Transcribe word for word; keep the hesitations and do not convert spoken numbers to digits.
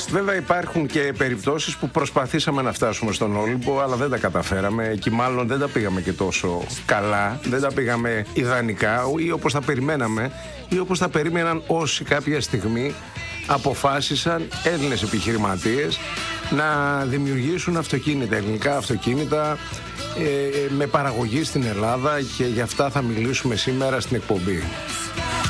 Βέβαια υπάρχουν και περιπτώσεις που προσπαθήσαμε να φτάσουμε στον Όλυμπο, αλλά δεν τα καταφέραμε και μάλλον δεν τα πήγαμε και τόσο καλά, δεν τα πήγαμε ιδανικά ή όπως τα περιμέναμε ή όπως τα περίμεναν όσοι κάποια στιγμή αποφάσισαν, Έλληνες επιχειρηματίες, να δημιουργήσουν αυτοκίνητα, ελληνικά αυτοκίνητα ε, με παραγωγή στην Ελλάδα, και γι' αυτά θα μιλήσουμε σήμερα στην εκπομπή.